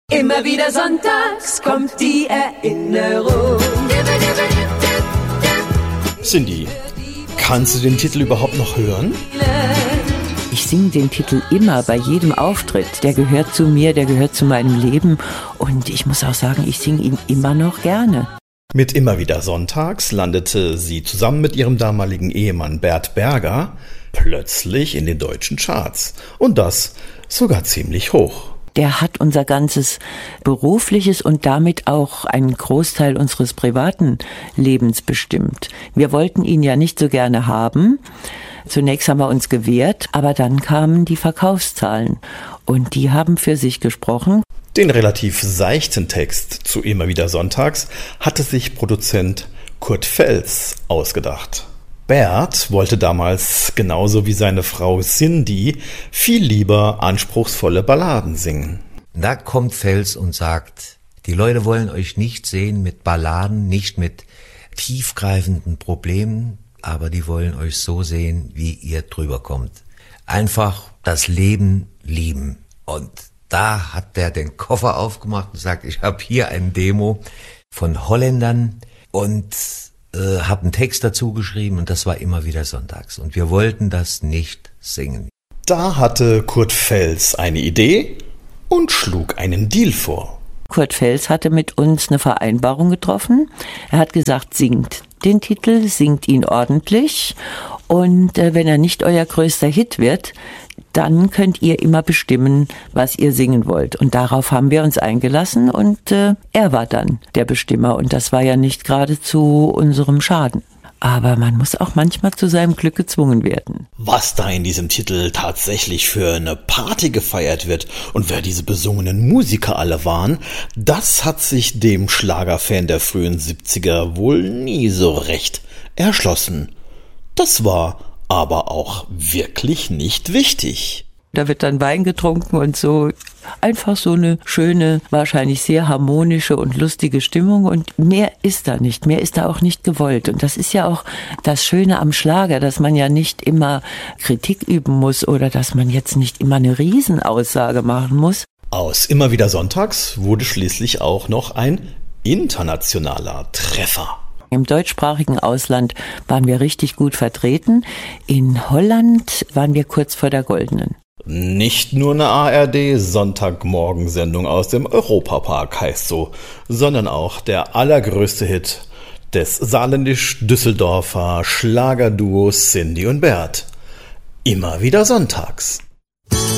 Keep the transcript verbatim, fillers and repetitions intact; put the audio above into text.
Immer wieder sonntags kommt die Erinnerung. Cindy, kannst du den Titel überhaupt noch hören? Ich singe den Titel immer bei jedem Auftritt. Der gehört zu mir, der gehört zu meinem Leben. Und ich muss auch sagen, ich singe ihn immer noch gerne. Mit Immer wieder sonntags landete sie zusammen mit ihrem damaligen Ehemann Bert Berger plötzlich in den deutschen Charts. Und das sogar ziemlich hoch. Der hat unser ganzes berufliches und damit auch einen Großteil unseres privaten Lebens bestimmt. Wir wollten ihn ja nicht so gerne haben. Zunächst haben wir uns gewehrt, aber dann kamen die Verkaufszahlen und die haben für sich gesprochen. Den relativ seichten Text zu Immer wieder sonntags hatte sich Produzent Kurt Fels ausgedacht. Bert wollte damals, genauso wie seine Frau Cindy, viel lieber anspruchsvolle Balladen singen. Da kommt Fels und sagt, die Leute wollen euch nicht sehen mit Balladen, nicht mit tiefgreifenden Problemen, aber die wollen euch so sehen, wie ihr drüber kommt. Einfach das Leben lieben. Und da hat der den Koffer aufgemacht und sagt, ich habe hier ein Demo von Holländern und äh, habe einen Text dazu geschrieben und das war Immer wieder sonntags. Und wir wollten das nicht singen. Da hatte Kurt Fels eine Idee und schlug einen Deal vor. Kurt Fels hatte mit uns eine Vereinbarung getroffen. Er hat gesagt, singt den Titel, singt ihn ordentlich und äh, wenn er nicht euer größter Hit wird, dann könnt ihr immer bestimmen, was ihr singen wollt. Und darauf haben wir uns eingelassen und äh, er war dann der Bestimmer und das war ja nicht gerade zu unserem Schaden. Aber man muss auch manchmal zu seinem Glück gezwungen werden. Was da in diesem Titel tatsächlich für eine Party gefeiert wird und wer diese besungenen Musiker alle waren, das hat sich dem Schlagerfan der frühen siebziger wohl nie so recht erschlossen. Das war aber auch wirklich nicht wichtig. Da wird dann Wein getrunken und so einfach so eine schöne, wahrscheinlich sehr harmonische und lustige Stimmung und mehr ist da nicht, mehr ist da auch nicht gewollt. Und das ist ja auch das Schöne am Schlager, dass man ja nicht immer Kritik üben muss oder dass man jetzt nicht immer eine Riesenaussage machen muss. Aus Immer wieder sonntags wurde schließlich auch noch ein internationaler Treffer. Im deutschsprachigen Ausland waren wir richtig gut vertreten. In Holland waren wir kurz vor der Goldenen. Nicht nur eine A R D-Sonntagmorgensendung aus dem Europapark heißt so, sondern auch der allergrößte Hit des saarländisch-Düsseldorfer Schlagerduos Cindy und Bert. Immer wieder sonntags.